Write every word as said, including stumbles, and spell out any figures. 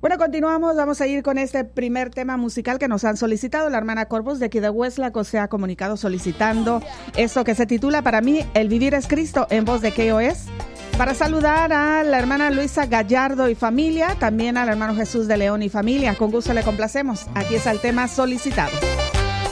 Bueno, continuamos, vamos a ir con este primer tema musical que nos han solicitado. La hermana Corpus de aquí de Westlaco se ha comunicado solicitando esto que se titula Para mí, el vivir es Cristo, en voz de K O S. Para saludar a la hermana Luisa Gallardo y familia, también al hermano Jesús de León y familia. Con gusto le complacemos. Aquí está el tema solicitado.